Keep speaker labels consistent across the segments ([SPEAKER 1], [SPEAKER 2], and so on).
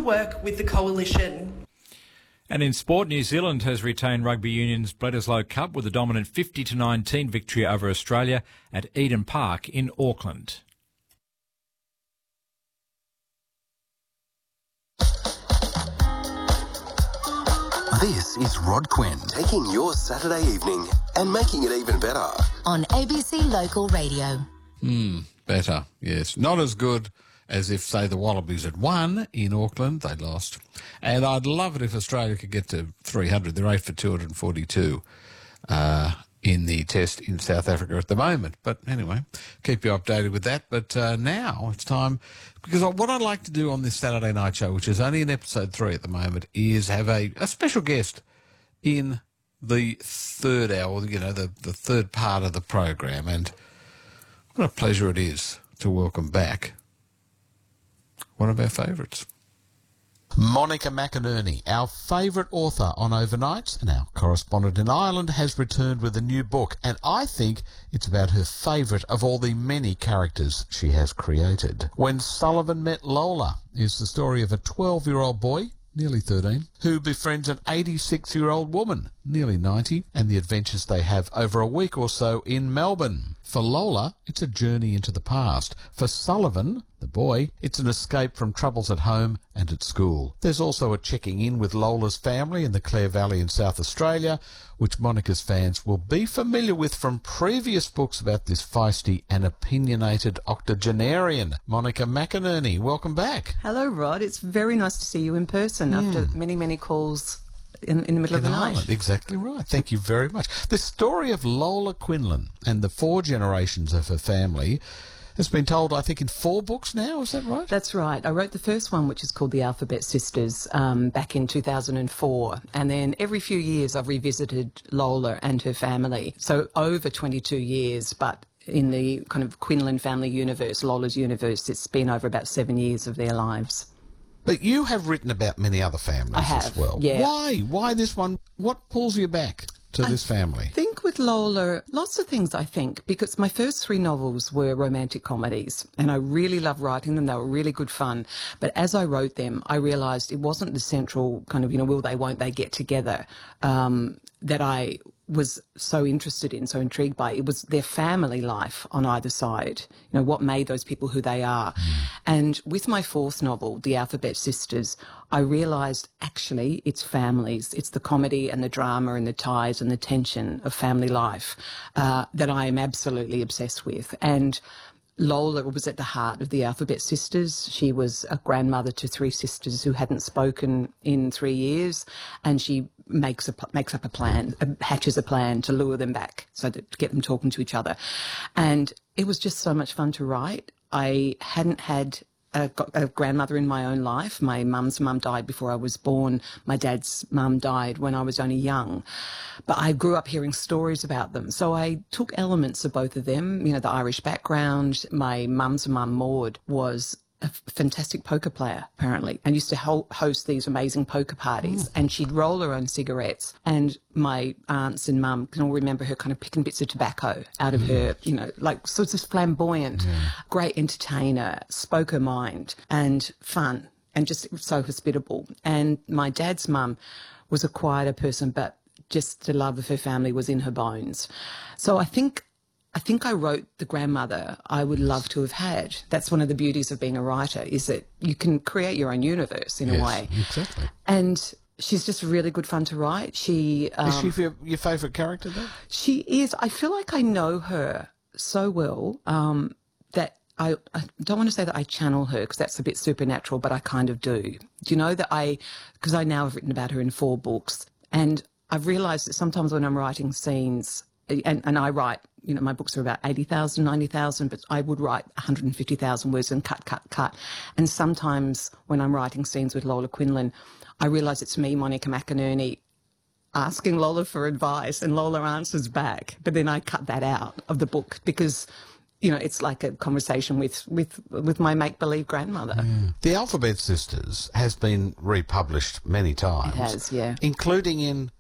[SPEAKER 1] work with the Coalition.
[SPEAKER 2] And in sport, New Zealand has retained Rugby Union's Bledisloe Cup with a dominant 50-19 victory over Australia at Eden Park in Auckland.
[SPEAKER 3] This is Rod Quinn, taking your Saturday evening and making it even better.
[SPEAKER 4] On ABC Local Radio.
[SPEAKER 5] Better, yes. Not as good as if, say, the Wallabies had won in Auckland. They lost. And I'd love it if Australia could get to 300. They're 8 for 242 in the test in South Africa at the moment. But anyway, keep you updated with that. But now it's time, because what I'd like to do on this Saturday night show, which is only in episode 3 at the moment, is have a special guest in the third hour, you know, the third part of the program. And what a pleasure it is to welcome back one of our favourites, Monica McInerney, our favourite author on Overnights and our correspondent in Ireland, has returned with a new book, and I think it's about her favourite of all the many characters she has created. When Sullivan Met Lola is the story of a 12-year-old boy, nearly 13, who befriends an 86-year-old woman, nearly 90, and the adventures they have over a week or so in Melbourne. For Lola, it's a journey into the past. For Sullivan, the boy, it's an escape from troubles at home and at school. There's also a checking in with Lola's family in the Clare Valley in South Australia, which Monica's fans will be familiar with from previous books about this feisty and opinionated octogenarian. Monica McInerney, welcome back.
[SPEAKER 6] Hello, Rod. It's very nice to see you in person after many, many calls in the middle of the night.
[SPEAKER 5] Exactly right. Thank you very much. The story of Lola Quinlan and the 4 generations of her family has been told, I think, in 4 books now. Is that right?
[SPEAKER 6] That's right. I wrote the first one, which is called The Alphabet Sisters, back in 2004. And then every few years I've revisited Lola and her family. So over 22 years, but in the kind of Quinlan family universe, Lola's universe, it's been over about 7 years of their lives.
[SPEAKER 5] But you have written about many other families as well.
[SPEAKER 6] Yeah.
[SPEAKER 5] Why? Why this one? What pulls you back to this family?
[SPEAKER 6] I think with Lola, lots of things, I think, because my first 3 novels were romantic comedies, and I really loved writing them. They were really good fun. But as I wrote them, I realised it wasn't the central kind of, will they, won't they get together, that I was so interested in, so intrigued by. It was their family life on either side, what made those people who they are. And with my 4th novel, The Alphabet Sisters, I realised actually it's families. It's the comedy and the drama and the ties and the tension of family life that I am absolutely obsessed with. And Lola was at the heart of the Alphabet Sisters. She was a grandmother to 3 sisters who hadn't spoken in 3 years, and she makes up a plan, hatches a plan to lure them back, so to get them talking to each other. And it was just so much fun to write. I hadn't had a grandmother in my own life. My mum's mum died before I was born. My dad's mum died when I was only young. But I grew up hearing stories about them. So I took elements of both of them, the Irish background. My mum's mum, Maud, was a fantastic poker player, apparently, and used to host these amazing poker parties. And she'd roll her own cigarettes. And my aunts and mum can all remember her kind of picking bits of tobacco out of her, like sort of flamboyant, great entertainer, spoke her mind, and fun, and just so hospitable. And my dad's mum was a quieter person, but just the love of her family was in her bones. So I think I wrote the grandmother I would love to have had. That's one of the beauties of being a writer, is that you can create your own universe in a way.
[SPEAKER 5] Exactly.
[SPEAKER 6] And she's just really good fun to write. Is she
[SPEAKER 5] your favourite character, though?
[SPEAKER 6] She is. I feel like I know her so well that I don't want to say that I channel her, because that's a bit supernatural, but I kind of do. Do you know that because I now have written about her in 4 books, and I've realised that sometimes when I'm writing scenes, and I write, my books are about 80,000, 90,000, but I would write 150,000 words and cut. And sometimes when I'm writing scenes with Lola Quinlan, I realise it's me, Monica McInerney, asking Lola for advice, and Lola answers back. But then I cut that out of the book because, it's like a conversation with my make-believe grandmother.
[SPEAKER 5] The Alphabet Sisters has been republished many times.
[SPEAKER 6] It has, yeah.
[SPEAKER 5] Including in,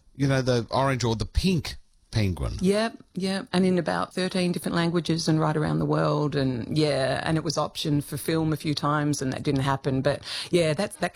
[SPEAKER 5] the orange or the pink Penguin.
[SPEAKER 6] Yeah, and in about 13 different languages and right around the world, and it was optioned for film a few times, and that didn't happen. But that